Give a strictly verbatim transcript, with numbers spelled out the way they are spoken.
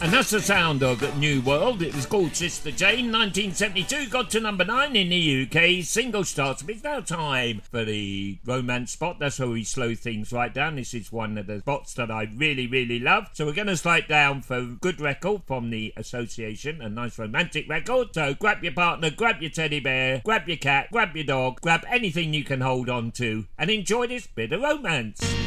And that's the sound of New World. It was called Sister Jane, nineteen seventy-two, got to number nine in the U K single charts. But it's now time for the romance spot. That's where we slow things right down. This is one of the spots that I really, really love. So we're going to slide down for good record from the Association, a nice romantic record. So grab your partner, grab your teddy bear, grab your cat, grab your dog, grab anything you can hold on to, and enjoy this bit of romance.